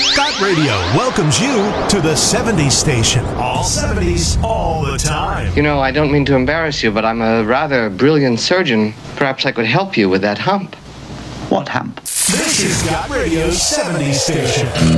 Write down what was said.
Got Radio welcomes you to the 70s station. All 70s, all the time. You know, I don't mean to embarrass you, but I'm a rather brilliant surgeon. Perhaps I could help you with that hump. What hump? This is Got Radio's 70s station.